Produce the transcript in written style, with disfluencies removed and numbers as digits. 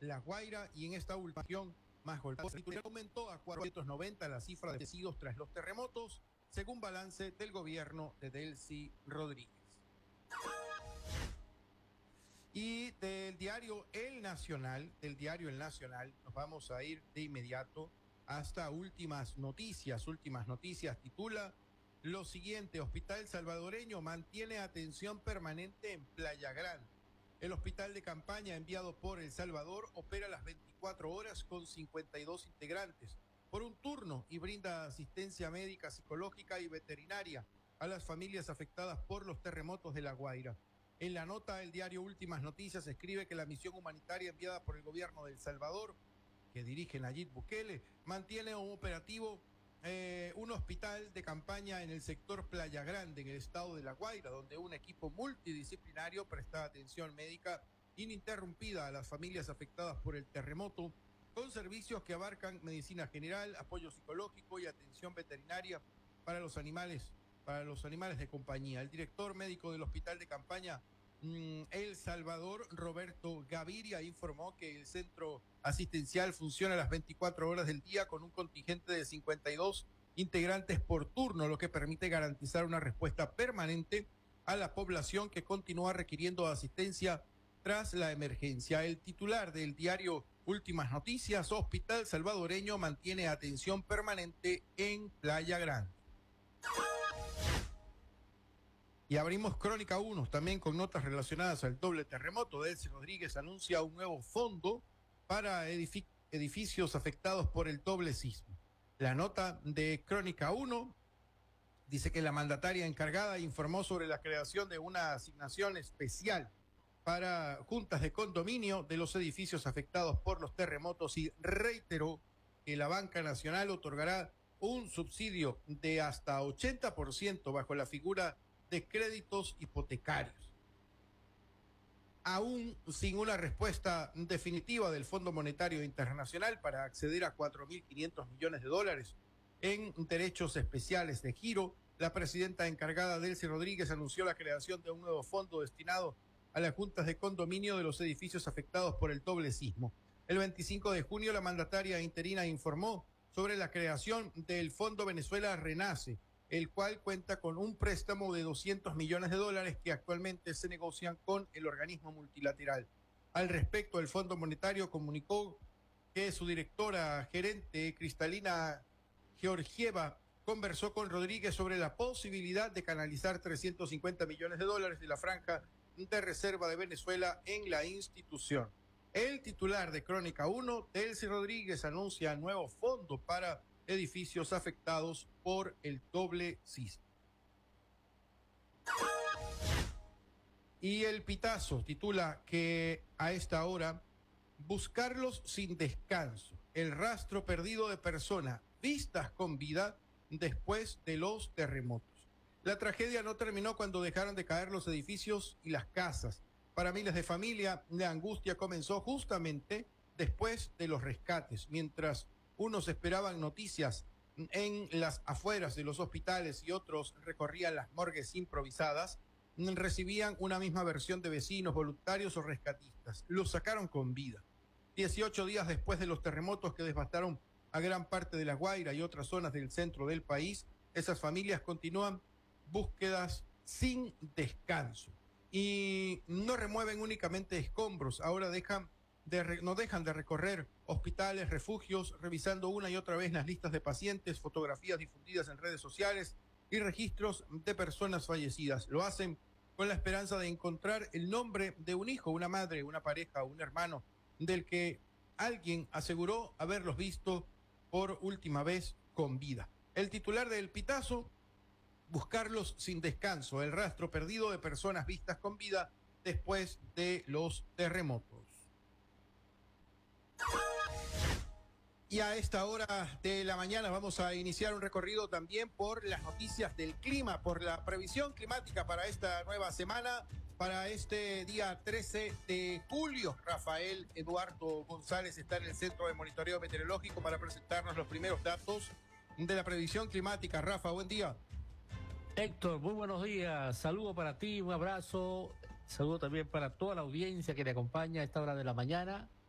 La Guaira, y en esta última región más golpeada. Aumentó a 490 la cifra de fallecidos tras los terremotos, según balance del gobierno de Delcy Rodríguez. Y del diario El Nacional, nos vamos a ir de inmediato hasta últimas noticias. Titula lo siguiente: Hospital Salvadoreño mantiene atención permanente en Playa Grande. El hospital de campaña enviado por El Salvador opera las 24 horas con 52 integrantes por un turno y brinda asistencia médica, psicológica y veterinaria a las familias afectadas por los terremotos de La Guaira. En la nota, el diario Últimas Noticias escribe que la misión humanitaria enviada por el gobierno de El Salvador, que dirige Nayib Bukele, mantiene un operativo un hospital de campaña en el sector Playa Grande, en el estado de La Guaira, donde un equipo multidisciplinario presta atención médica ininterrumpida a las familias afectadas por el terremoto, con servicios que abarcan medicina general, apoyo psicológico y atención veterinaria para los animales de compañía. El director médico del hospital de campaña El Salvador, Roberto Gaviria, informó que el centro asistencial funciona a las 24 horas del día con un contingente de 52 integrantes por turno, lo que permite garantizar una respuesta permanente a la población que continúa requiriendo asistencia tras la emergencia. El titular del diario Últimas Noticias: Hospital Salvadoreño mantiene atención permanente en Playa Grande. Y abrimos Crónica 1 también con notas relacionadas al doble terremoto. Delcy Rodríguez anuncia un nuevo fondo para edificios afectados por el doble sismo. La nota de Crónica 1 dice que la mandataria encargada informó sobre la creación de una asignación especial para juntas de condominio de los edificios afectados por los terremotos y reiteró que la Banca Nacional otorgará un subsidio de hasta 80% bajo la figura de créditos hipotecarios. Aún sin una respuesta definitiva del Fondo Monetario Internacional para acceder a 4.500 millones de dólares en derechos especiales de giro, la presidenta encargada, Delcy Rodríguez, anunció la creación de un nuevo fondo destinado a las juntas de condominio de los edificios afectados por el doble sismo. El 25 de junio, la mandataria interina informó sobre la creación del Fondo Venezuela Renace, el cual cuenta con un préstamo de 200 millones de dólares que actualmente se negocian con el organismo multilateral. Al respecto, el Fondo Monetario comunicó que su directora gerente, Cristalina Georgieva, conversó con Rodríguez sobre la posibilidad de canalizar 350 millones de dólares de la franja de reserva de Venezuela en la institución. El titular de Crónica 1, Delcy Rodríguez, anuncia nuevo fondo para edificios afectados por el doble sismo. Y el Pitazo titula que a esta hora: buscarlos sin descanso, el rastro perdido de personas vistas con vida después de los terremotos. La tragedia no terminó cuando dejaron de caer los edificios y las casas. Para miles de familias, la angustia comenzó justamente después de los rescates, mientras unos esperaban noticias en las afueras de los hospitales y otros recorrían las morgues improvisadas. Recibían una misma versión de vecinos, voluntarios o rescatistas. Los sacaron con vida. 18 días después de los terremotos que devastaron a gran parte de La Guaira y otras zonas del centro del país, esas familias continúan búsquedas sin descanso. Y no remueven únicamente escombros, ahora no dejan de recorrer hospitales, refugios, revisando una y otra vez las listas de pacientes, fotografías difundidas en redes sociales y registros de personas fallecidas. Lo hacen con la esperanza de encontrar el nombre de un hijo, una madre, una pareja, un hermano, del que alguien aseguró haberlos visto por última vez con vida. El titular del Pitazo: buscarlos sin descanso, el rastro perdido de personas vistas con vida después de los terremotos. Y a esta hora de la mañana vamos a iniciar un recorrido también por las noticias del clima, por la previsión climática para esta nueva semana, para este día 13 de julio. Rafael Eduardo González está en el Centro de Monitoreo Meteorológico para presentarnos los primeros datos de la previsión climática. Rafa, buen día. Héctor, muy buenos días. Saludo para ti, un abrazo. Saludo también para toda la audiencia que te acompaña a esta hora de la mañana.